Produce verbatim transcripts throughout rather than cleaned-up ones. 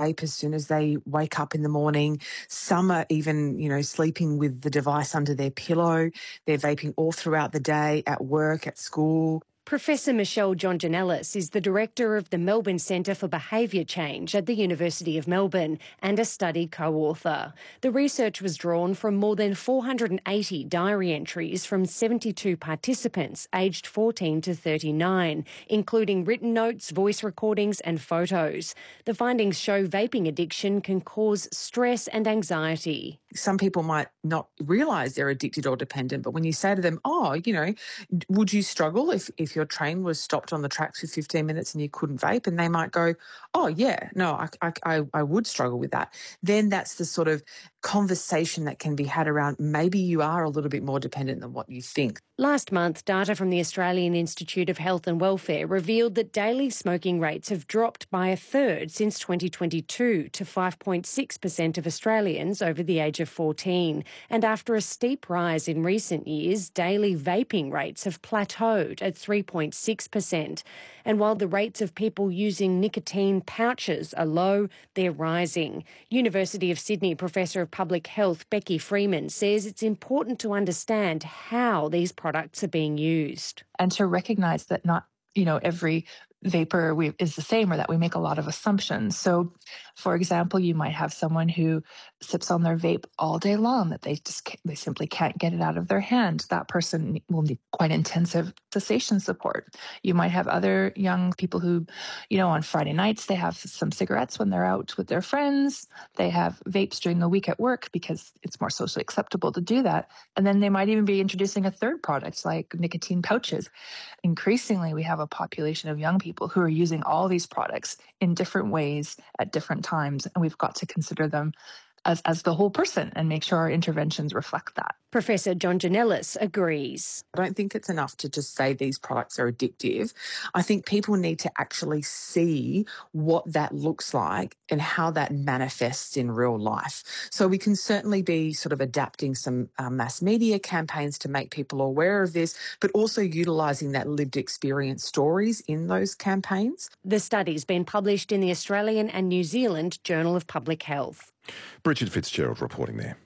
vape as soon as they wake up in the morning. Some are even, you know, sleeping with the device under their pillow. They're vaping all throughout the day, at work, at school. Professor Michelle Jonjanellis is the director of the Melbourne Centre for Behaviour Change at the University of Melbourne and a study co-author. The research was drawn from more than four hundred eighty diary entries from seventy-two participants aged fourteen to thirty-nine, including written notes, voice recordings and photos. The findings show vaping addiction can cause stress and anxiety. Some people might not realise they're addicted or dependent, but when you say to them, oh, you know, would you struggle if, if your train was stopped on the tracks for fifteen minutes and you couldn't vape? And they might go, oh, yeah, no, I, I, I would struggle with that. Then that's the sort of conversation that can be had around maybe you are a little bit more dependent than what you think. Last month, data from the Australian Institute of Health and Welfare revealed that daily smoking rates have dropped by a third since twenty twenty-two to five point six percent of Australians over the age of fourteen. And after a steep rise in recent years, daily vaping rates have plateaued at three point six percent. And while the rates of people using nicotine pouches are low, they're rising. University of Sydney Professor of Public Health Becky Freeman says it's important to understand how these products are being used. And to recognise that not, you know, every vapor we, is the same, or that we make a lot of assumptions. So, for example, you might have someone who sips on their vape all day long, that they just they simply can't get it out of their hand. That person will need quite intensive cessation support. You might have other young people who, you know, on Friday nights, they have some cigarettes when they're out with their friends. They have vapes during the week at work because it's more socially acceptable to do that. And then they might even be introducing a third product like nicotine pouches. Increasingly, we have a population of young people who are using all these products in different ways at different times, and we've got to consider them as, as the whole person and make sure our interventions reflect that. Professor Jonjanellis agrees. I don't think it's enough to just say these products are addictive. I think people need to actually see what that looks like and how that manifests in real life. So we can certainly be sort of adapting some uh, mass media campaigns to make people aware of this, but also utilising that lived experience stories in those campaigns. The study's been published in the Australian and New Zealand Journal of Public Health. Bridget Fitzgerald reporting there.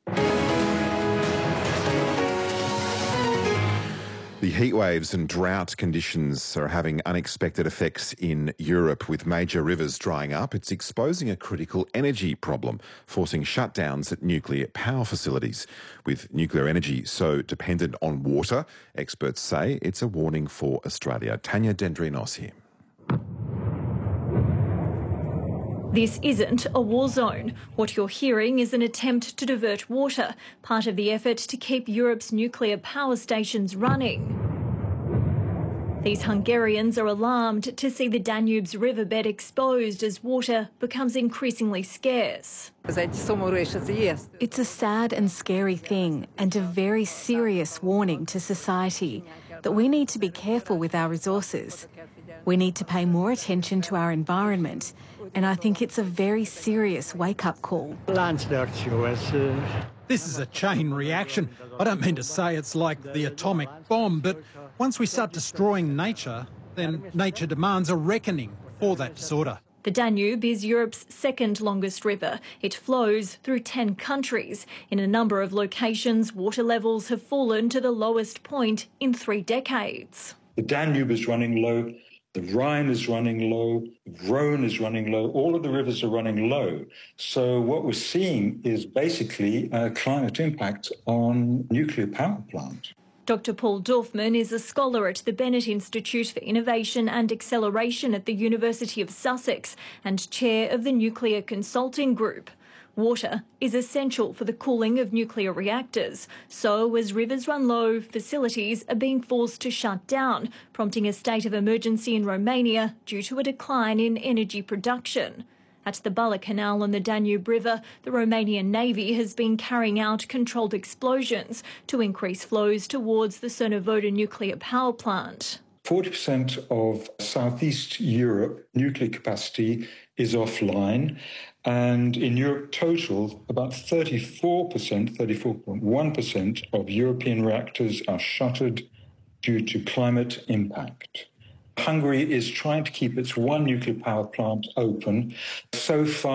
The heatwaves and drought conditions are having unexpected effects in Europe, with major rivers drying up. It's exposing a critical energy problem, forcing shutdowns at nuclear power facilities. With nuclear energy so dependent on water, experts say it's a warning for Australia. Tanya Dendrinos here. This isn't a war zone. What you're hearing is an attempt to divert water, part of the effort to keep Europe's nuclear power stations running. These Hungarians are alarmed to see the Danube's riverbed exposed as water becomes increasingly scarce. It's a sad and scary thing, and a very serious warning to society that we need to be careful with our resources. We need to pay more attention to our environment, and I think it's a very serious wake-up call. This is a chain reaction. I don't mean to say it's like the atomic bomb, but once we start destroying nature, then nature demands a reckoning for that disorder. The Danube is Europe's second longest river. It flows through ten countries. In a number of locations, water levels have fallen to the lowest point in three decades. The Danube is running low. The Rhine is running low, the Rhone is running low, all of the rivers are running low. So what we're seeing is basically a climate impact on nuclear power plants. Doctor Paul Dorfman is a scholar at the Bennett Institute for Innovation and Acceleration at the University of Sussex and chair of the Nuclear Consulting Group. Water is essential for the cooling of nuclear reactors. So, as rivers run low, facilities are being forced to shut down, prompting a state of emergency in Romania due to a decline in energy production. At the Bala Canal on the Danube River, the Romanian Navy has been carrying out controlled explosions to increase flows towards the Cernavodă nuclear power plant. forty percent of Southeast Europe nuclear capacity is offline. And in Europe total, about thirty-four percent, thirty-four point one percent of European reactors are shuttered due to climate impact. Hungary is trying to keep its one nuclear power plant open. So far,